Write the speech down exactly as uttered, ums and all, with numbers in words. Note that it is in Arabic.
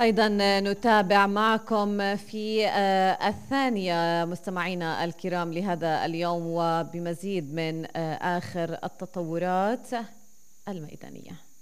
أيضا نتابع معكم في الثانية مستمعينا الكرام لهذا اليوم وبمزيد من آخر التطورات الميدانية.